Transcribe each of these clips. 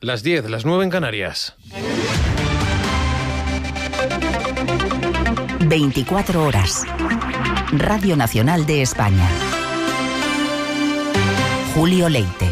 Las 10, las 9 en Canarias. 24 horas. Radio Nacional de España. Julio Leite.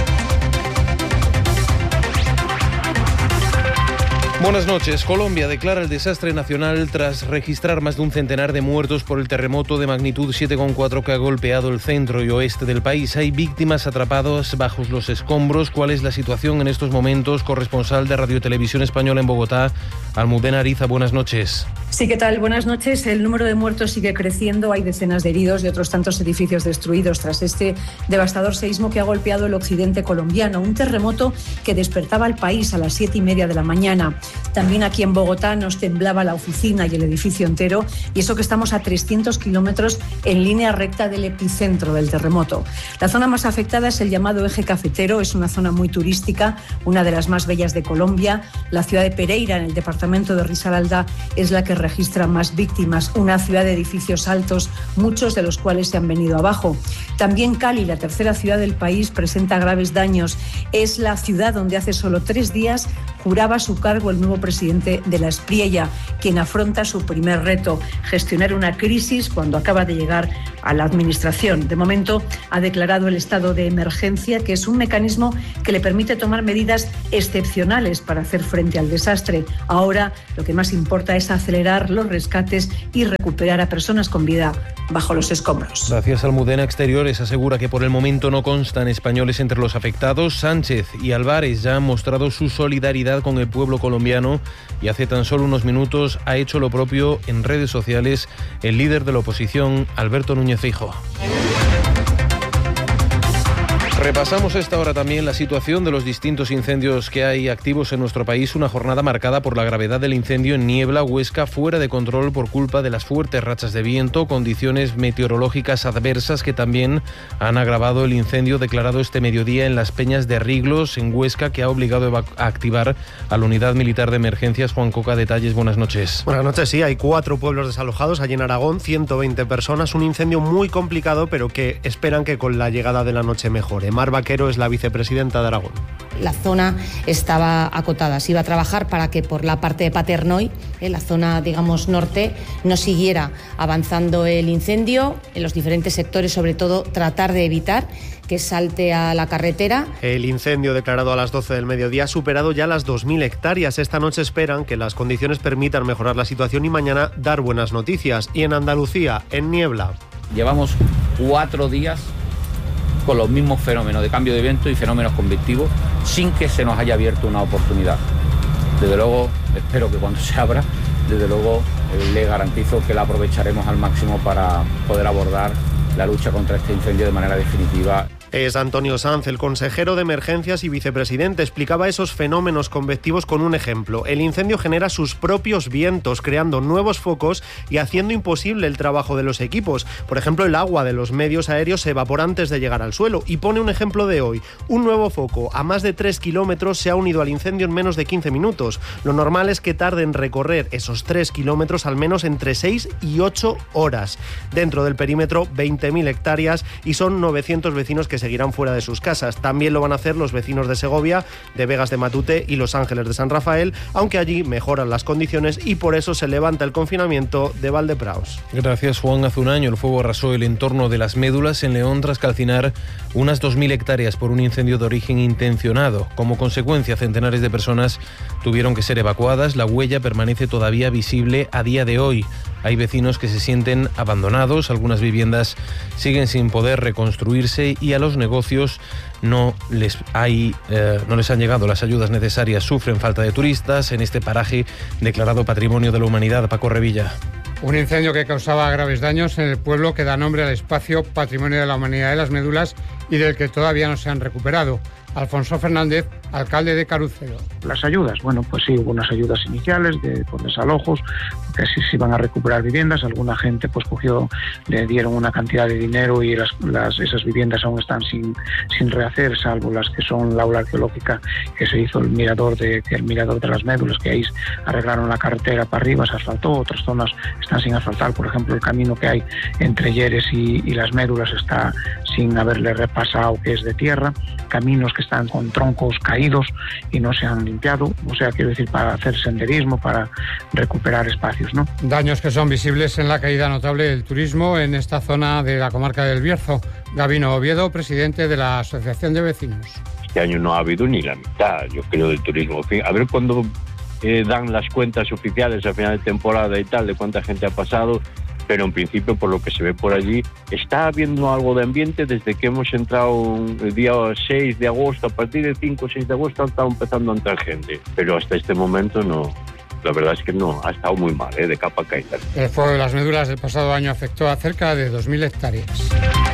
Buenas noches. Colombia declara el desastre nacional tras registrar más de un centenar de muertos por el terremoto de magnitud 7,4 que ha golpeado el centro y oeste del país. Hay víctimas atrapadas bajo los escombros. ¿Cuál es la situación en estos momentos? Corresponsal de Radio Televisión Española en Bogotá, Almudena Ariza, buenas noches. Sí, ¿qué tal? Buenas noches. El número de muertos sigue creciendo. Hay decenas de heridos y otros tantos edificios destruidos tras este devastador seísmo que ha golpeado el occidente colombiano. Un terremoto que despertaba al país a las 7:30 de la mañana. También aquí en Bogotá nos temblaba la oficina y el edificio entero, y eso que estamos a 300 kilómetros en línea recta del epicentro del terremoto. La zona más afectada es el llamado Eje Cafetero. Es una zona muy turística, una de las más bellas de Colombia. La ciudad de Pereira, en el departamento de Risaralda, es la que registra más víctimas. Una ciudad de edificios altos, muchos de los cuales se han venido abajo. También Cali, la tercera ciudad del país, presenta graves daños. Es la ciudad donde hace solo 3 días juraba su cargo el nuevo presidente de la Espriella, quien afronta su primer reto, gestionar una crisis cuando acaba de llegar a la administración. De momento ha declarado el estado de emergencia, que es un mecanismo que le permite tomar medidas excepcionales para hacer frente al desastre. Ahora lo que más importa es acelerar los rescates y recuperar a personas con vida bajo los escombros. Gracias. Almudena. Exteriores asegura que por el momento no constan españoles entre los afectados. Sánchez y Álvarez ya han mostrado su solidaridad con el pueblo colombiano y hace tan solo unos minutos ha hecho lo propio en redes sociales el líder de la oposición, Alberto Núñez Feijóo. Repasamos a esta hora también la situación de los distintos incendios que hay activos en nuestro país. Una jornada marcada por la gravedad del incendio en Niebla, Huesca, fuera de control por culpa de las fuertes rachas de viento, condiciones meteorológicas adversas que también han agravado el incendio declarado este mediodía en las Peñas de Riglos, en Huesca, que ha obligado a activar a la Unidad Militar de Emergencias. Juan Coca, detalles, buenas noches. Buenas noches, sí, hay 4 pueblos desalojados allí en Aragón, 120 personas, un incendio muy complicado, pero que esperan que con la llegada de la noche mejore. Mar Vaquero es la vicepresidenta de Aragón. La zona estaba acotada. Se iba a trabajar para que por la parte de Paternoy, en la zona, digamos, norte, no siguiera avanzando el incendio. En los diferentes sectores, sobre todo, tratar de evitar que salte a la carretera. El incendio declarado a las 12 del mediodía ha superado ya las 2.000 hectáreas. Esta noche esperan que las condiciones permitan mejorar la situación y mañana dar buenas noticias. Y en Andalucía, en Niebla. Llevamos 4 días con los mismos fenómenos de cambio de viento y fenómenos convectivos sin que se nos haya abierto una oportunidad. Desde luego, espero que cuando se abra, desde luego le garantizo que la aprovecharemos al máximo para poder abordar la lucha contra este incendio de manera definitiva. Es Antonio Sanz, el consejero de Emergencias y vicepresidente. Explicaba esos fenómenos convectivos con un ejemplo. El incendio genera sus propios vientos, creando nuevos focos y haciendo imposible el trabajo de los equipos. Por ejemplo, el agua de los medios aéreos se evapora antes de llegar al suelo. Y pone un ejemplo de hoy. Un nuevo foco a más de 3 kilómetros se ha unido al incendio en menos de 15 minutos. Lo normal es que tarde en recorrer esos 3 kilómetros al menos entre 6 y 8 horas. Dentro del perímetro, 20.000 hectáreas y son 900 vecinos que seguirán fuera de sus casas. También lo van a hacer los vecinos de Segovia, de Vegas de Matute y Los Ángeles de San Rafael, aunque allí mejoran las condiciones y por eso se levanta el confinamiento de Valdepraos. Gracias, Juan. Hace un año el fuego arrasó el entorno de Las Médulas en León tras calcinar unas 2.000 hectáreas por un incendio de origen intencionado. Como consecuencia, centenares de personas tuvieron que ser evacuadas. La huella permanece todavía visible a día de hoy. Hay vecinos que se sienten abandonados, algunas viviendas siguen sin poder reconstruirse y a los negocios no les han llegado las ayudas necesarias. Sufren falta de turistas en este paraje declarado Patrimonio de la Humanidad. Paco Revilla. Un incendio que causaba graves daños en el pueblo que da nombre al espacio Patrimonio de la Humanidad de Las Médulas y del que todavía no se han recuperado. Alfonso Fernández, alcalde de Carucedo. Las ayudas, bueno, pues sí, hubo unas ayudas iniciales por desalojos, que sí se iban a recuperar viviendas. Alguna gente pues le dieron una cantidad de dinero y esas viviendas aún están sin rehacer, salvo las que son la aula arqueológica que se hizo el mirador de Las Médulas, que ahí arreglaron la carretera para arriba, se asfaltó. Otras zonas están sin asfaltar, por ejemplo el camino que hay entre Lleres y Las Médulas está sin haberle repasado que es de tierra, caminos que están con troncos caídos y no se han limpiado, o sea, quiero decir, para hacer senderismo, para recuperar espacios, ¿no? Daños que son visibles en la caída notable del turismo en esta zona de la comarca del Bierzo. Gabino Oviedo, presidente de la Asociación de Vecinos. Este año no ha habido ni la mitad, yo creo, del turismo. A ver cuándo dan las cuentas oficiales a final de temporada y tal, de cuánta gente ha pasado, pero en principio, por lo que se ve por allí, está habiendo algo de ambiente desde que hemos entrado el día 6 de agosto, a partir del 5 o 6 de agosto ha estado empezando a entrar gente, pero hasta este momento no. La verdad es que no, ha estado muy mal, de capa caída. El fuego de las médulas del pasado año afectó a cerca de 2.000 hectáreas.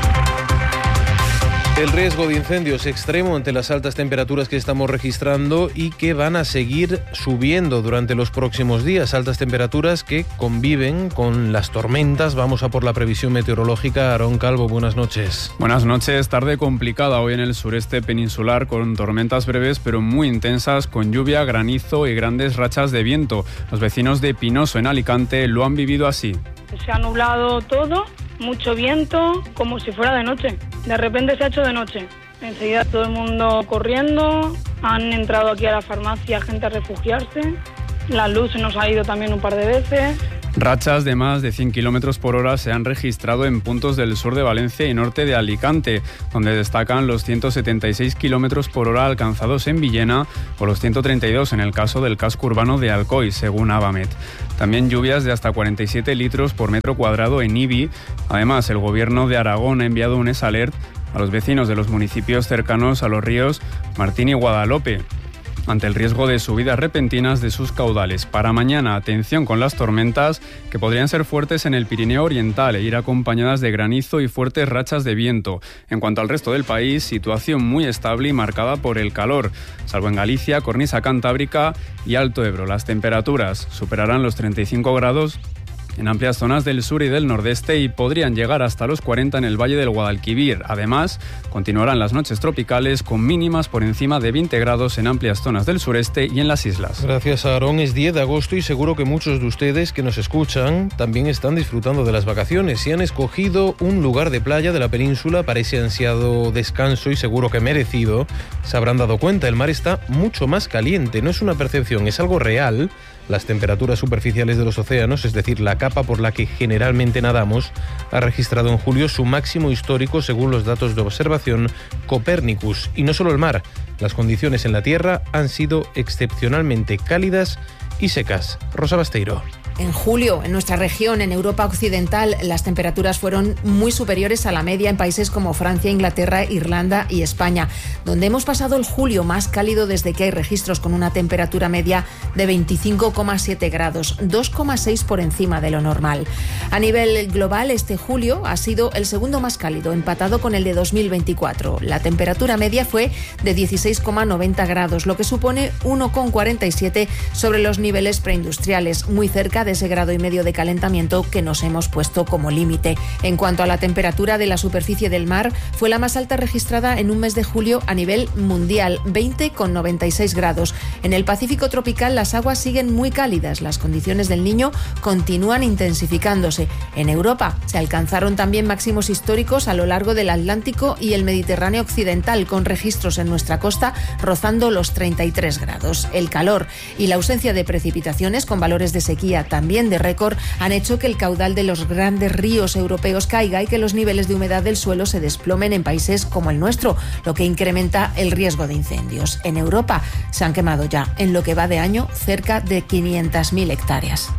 El riesgo de incendio es extremo ante las altas temperaturas que estamos registrando y que van a seguir subiendo durante los próximos días. Altas temperaturas que conviven con las tormentas. Vamos a por la previsión meteorológica. Aarón Calvo, buenas noches. Buenas noches. Tarde complicada hoy en el sureste peninsular con tormentas breves pero muy intensas, con lluvia, granizo y grandes rachas de viento. Los vecinos de Pinoso, en Alicante, lo han vivido así. Se ha nublado todo, mucho viento, como si fuera de noche. De repente se ha hecho de noche. Enseguida todo el mundo corriendo, han entrado aquí a la farmacia gente a refugiarse, la luz se nos ha ido también un par de veces. Rachas de más de 100 km por hora se han registrado en puntos del sur de Valencia y norte de Alicante, donde destacan los 176 km por hora alcanzados en Villena o los 132 en el caso del casco urbano de Alcoy, según Avamet. También lluvias de hasta 47 litros por metro cuadrado en Ibi. Además, el gobierno de Aragón ha enviado un alert a los vecinos de los municipios cercanos a los ríos Martín y Guadalope, ante el riesgo de subidas repentinas de sus caudales. Para mañana, atención con las tormentas, que podrían ser fuertes en el Pirineo Oriental e ir acompañadas de granizo y fuertes rachas de viento. En cuanto al resto del país, situación muy estable y marcada por el calor, salvo en Galicia, cornisa cantábrica y Alto Ebro. Las temperaturas superarán los 35 grados en amplias zonas del sur y del nordeste y podrían llegar hasta los 40 en el Valle del Guadalquivir. Además, continuarán las noches tropicales con mínimas por encima de 20 grados en amplias zonas del sureste y en las islas. Gracias, Aarón. Es 10 de agosto y seguro que muchos de ustedes que nos escuchan también están disfrutando de las vacaciones y han escogido un lugar de playa de la península para ese ansiado descanso y seguro que merecido. Se habrán dado cuenta, el mar está mucho más caliente. No es una percepción, es algo real. Las temperaturas superficiales de los océanos, es decir, la capa por la que generalmente nadamos, ha registrado en julio su máximo histórico según los datos de observación Copernicus. Y no solo el mar, las condiciones en la Tierra han sido excepcionalmente cálidas y secas. Rosa Basteiro. En julio, en nuestra región, en Europa Occidental, las temperaturas fueron muy superiores a la media en países como Francia, Inglaterra, Irlanda y España, donde hemos pasado el julio más cálido desde que hay registros, con una temperatura media de 25,7 grados, 2,6 por encima de lo normal. A nivel global, este julio ha sido el segundo más cálido, empatado con el de 2024. La temperatura media fue de 16,90 grados, lo que supone 1,47 sobre los niveles preindustriales, muy cerca de ese grado y medio de calentamiento que nos hemos puesto como límite. En cuanto a la temperatura de la superficie del mar, fue la más alta registrada en un mes de julio a nivel mundial, 20,96 grados. En el Pacífico tropical las aguas siguen muy cálidas, las condiciones del Niño continúan intensificándose. En Europa se alcanzaron también máximos históricos a lo largo del Atlántico y el Mediterráneo occidental, con registros en nuestra costa rozando los 33 grados. El calor y la ausencia de precipitaciones, con valores de sequía también de récord, han hecho que el caudal de los grandes ríos europeos caiga y que los niveles de humedad del suelo se desplomen en países como el nuestro, lo que incrementa el riesgo de incendios. En Europa se han quemado ya, en lo que va de año, cerca de 500.000 hectáreas.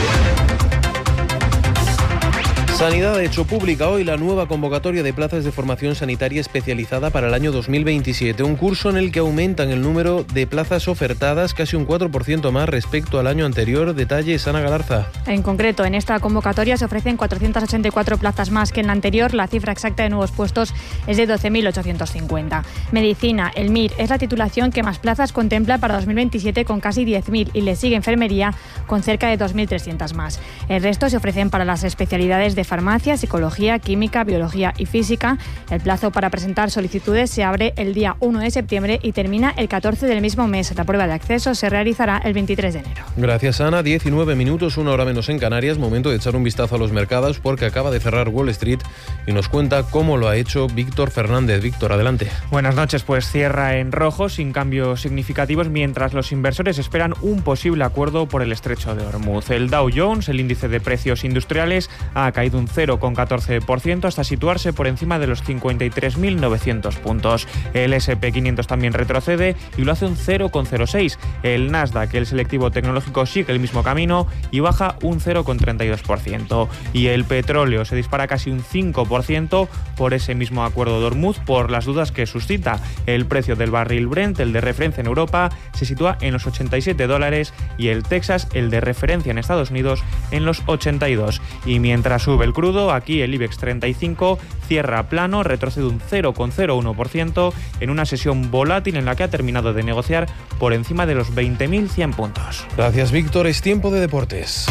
Sanidad ha hecho pública hoy la nueva convocatoria de plazas de formación sanitaria especializada para el año 2027, un curso en el que aumentan el número de plazas ofertadas casi un 4% más respecto al año anterior. Detalles, Ana Galarza. En concreto, en esta convocatoria se ofrecen 484 plazas más que en la anterior. La cifra exacta de nuevos puestos es de 12.850. Medicina, el MIR, es la titulación que más plazas contempla para 2027 con casi 10.000 y le sigue enfermería con cerca de 2.300 más. El resto se ofrecen para las especialidades de farmacia, psicología, química, biología y física. El plazo para presentar solicitudes se abre el día 1 de septiembre y termina el 14 del mismo mes. La prueba de acceso se realizará el 23 de enero. Gracias, Ana. 19 minutos, 1 hora menos en Canarias. Momento de echar un vistazo a los mercados porque acaba de cerrar Wall Street y nos cuenta cómo lo ha hecho Víctor Fernández. Víctor, adelante. Buenas noches. Pues cierra en rojo sin cambios significativos mientras los inversores esperan un posible acuerdo por el estrecho de Hormuz. El Dow Jones, el índice de precios industriales, ha caído un 0,14% hasta situarse por encima de los 53.900 puntos. El S&P 500 también retrocede y lo hace un 0,06%. El Nasdaq, el selectivo tecnológico, sigue el mismo camino y baja un 0,32%. Y el petróleo se dispara casi un 5% por ese mismo acuerdo de Hormuz, por las dudas que suscita. El precio del barril Brent, el de referencia en Europa, se sitúa en los $87 y el Texas, el de referencia en Estados Unidos, en los 82. Y mientras sube el crudo, aquí el IBEX 35 cierra plano, retrocede un 0,01% en una sesión volátil en la que ha terminado de negociar por encima de los 20.100 puntos. Gracias, Víctor. Es tiempo de deportes.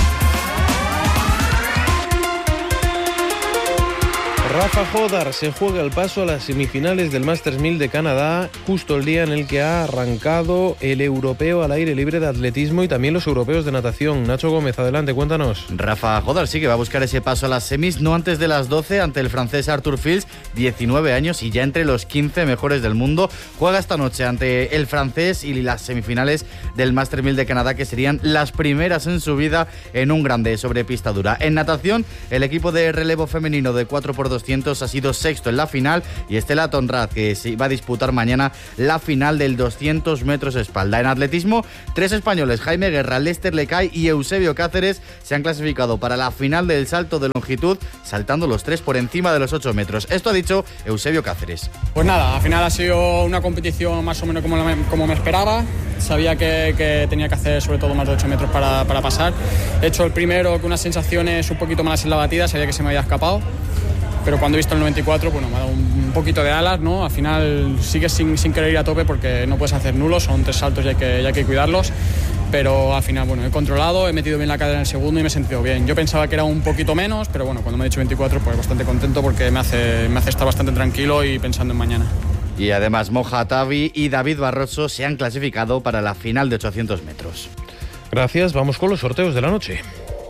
Rafa Jodar se juega el paso a las semifinales del Masters 1000 de Canadá, justo el día en el que ha arrancado el europeo al aire libre de atletismo y también los europeos de natación. Nacho Gómez, adelante, cuéntanos. Rafa Jodar sí que va a buscar ese paso a las semis, no antes de las 12, ante el francés Arthur Fils, 19 años y ya entre los 15 mejores del mundo. Juega esta noche ante el francés y las semifinales del Masters 1000 de Canadá, que serían las primeras en su vida en un grande sobre pista dura. En natación, el equipo de relevo femenino de 4x200 ha sido sexto en la final y Estela Tonraz, que se va a disputar mañana la final del 200 metros espalda. En atletismo, 3 españoles, Jaime Guerra, Lester Lecay y Eusebio Cáceres, se han clasificado para la final del salto de longitud, saltando los 3 por encima de los 8 metros. Esto ha dicho Eusebio Cáceres. Pues nada, al final ha sido una competición más o menos como me esperaba. Sabía que tenía que hacer sobre todo más de 8 metros para pasar. He hecho el primero con unas sensaciones un poquito malas en la batida, sabía que se me había escapado. Pero cuando he visto el 94, bueno, me ha dado un poquito de alas, ¿no? Al final sigues sin querer ir a tope porque no puedes hacer nulos, son 3 saltos y hay que cuidarlos. Pero al final, bueno, he controlado, he metido bien la cadera en el segundo y me he sentido bien. Yo pensaba que era un poquito menos, pero bueno, cuando me he dicho 24, pues bastante contento porque me hace estar bastante tranquilo y pensando en mañana. Y además, Moja Atavi y David Barroso se han clasificado para la final de 800 metros. Gracias, vamos con los sorteos de la noche.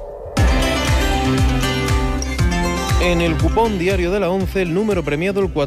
En el cupón diario de la 11, el número premiado el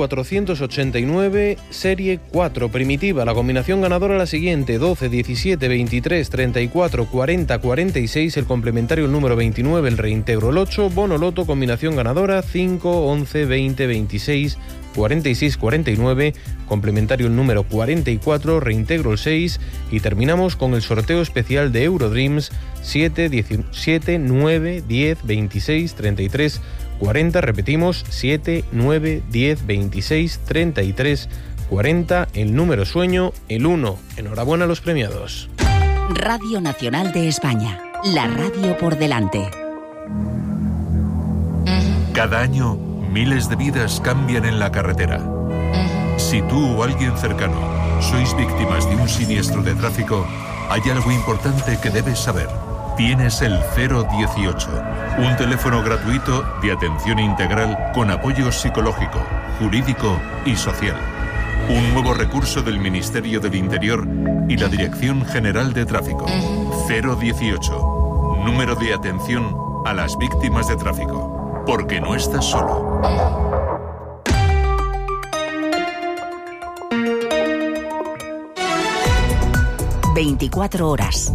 4489, serie 4, primitiva. La combinación ganadora la siguiente: 12, 17, 23, 34, 40, 46. El complementario el número 29, el reintegro el 8. Bono loto, combinación ganadora 5, 11, 20, 26, 46, 49. Complementario el número 44, reintegro el 6. Y terminamos con el sorteo especial de Eurodreams 7, 17, 9, 10, 26, 33, 40, repetimos, 7, 9, 10, 26, 33, 40, el número sueño, el 1. Enhorabuena a los premiados. Radio Nacional de España, la radio por delante. Cada año, miles de vidas cambian en la carretera. Si tú o alguien cercano sois víctimas de un siniestro de tráfico, hay algo importante que debes saber. Tienes el 018, un teléfono gratuito de atención integral con apoyo psicológico, jurídico y social. Un nuevo recurso del Ministerio del Interior y la Dirección General de Tráfico. 018, número de atención a las víctimas de tráfico. Porque no estás solo. 24 horas.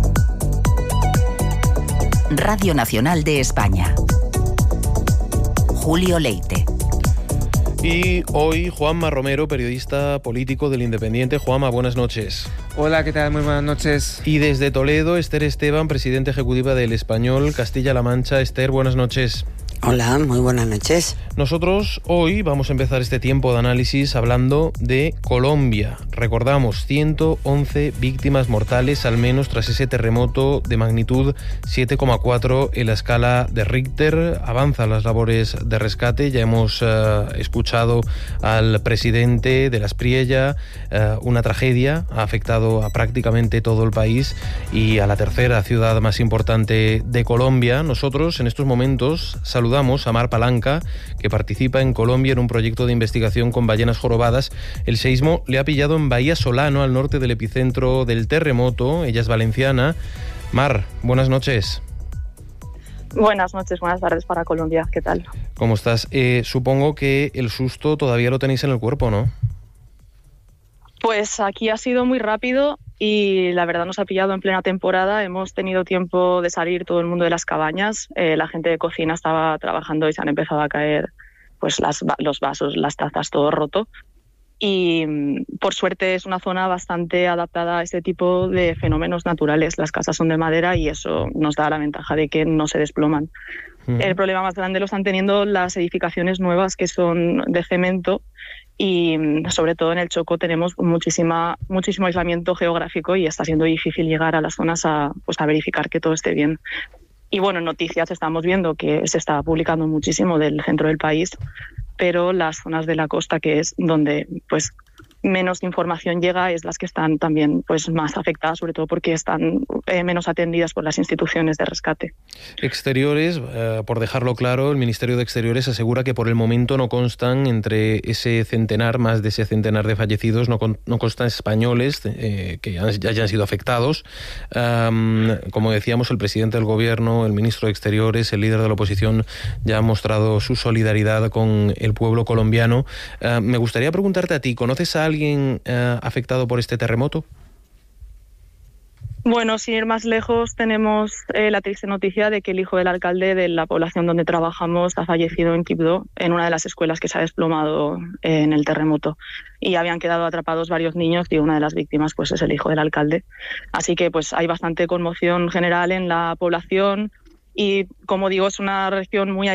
Radio Nacional de España. Julio Leite. Y hoy Juanma Romero, periodista político del Independiente. Juanma, buenas noches. Hola, ¿qué tal? Muy buenas noches. Y desde Toledo, Esther Esteban, presidenta ejecutiva del Español Castilla-La Mancha. Esther, buenas noches. Hola, muy buenas noches. Nosotros hoy vamos a empezar este tiempo de análisis hablando de Colombia. recordamos, 111 víctimas mortales al menos tras ese terremoto de magnitud 7,4 en la escala de Richter. Avanzan las labores de rescate. Ya hemos escuchado al presidente de la Espriella. Una tragedia ha afectado a prácticamente todo el país y a la tercera ciudad más importante de Colombia. Nosotros en estos momentos saludamos a Mar Palanca, que participa en Colombia en un proyecto de investigación con ballenas jorobadas. El seísmo le ha pillado en Bahía Solano, al norte del epicentro del terremoto. Ella es valenciana. Mar, buenas noches. Buenas noches, buenas tardes para Colombia. ¿Qué tal? ¿Cómo estás? Supongo que el susto todavía lo tenéis en el cuerpo, ¿no? Pues aquí ha sido muy rápido y la verdad nos ha pillado en plena temporada. Hemos tenido tiempo de salir todo el mundo de las cabañas. La gente de cocina estaba trabajando y se han empezado a caer pues los vasos, las tazas, todo roto. Y por suerte es una zona bastante adaptada a este tipo de fenómenos naturales. Las casas son de madera y eso nos da la ventaja de que no se desploman. El problema más grande lo están teniendo las edificaciones nuevas que son de cemento y sobre todo en el Chocó tenemos muchísimo aislamiento geográfico y está siendo difícil llegar a las zonas a verificar que todo esté bien. Y bueno, en noticias estamos viendo que se está publicando muchísimo del centro del país, pero las zonas de la costa, que es donde pues menos información llega, es las que están también pues más afectadas, sobre todo porque están menos atendidas por las instituciones de rescate. Exteriores, por dejarlo claro, el Ministerio de Exteriores asegura que por el momento no constan entre ese centenar, más de ese centenar de fallecidos, no constan españoles que hayan sido afectados. Como decíamos, el presidente del Gobierno, el ministro de Exteriores, el líder de la oposición ya ha mostrado su solidaridad con el pueblo colombiano. Me gustaría preguntarte a ti, ¿conoces a alguien afectado por este terremoto? Bueno, sin ir más lejos, tenemos la triste noticia de que el hijo del alcalde de la población donde trabajamos ha fallecido en Quibdó, en una de las escuelas que se ha desplomado en el terremoto. Y habían quedado atrapados varios niños y una de las víctimas pues es el hijo del alcalde. Así que pues hay bastante conmoción general en la población y, como digo, es una región muy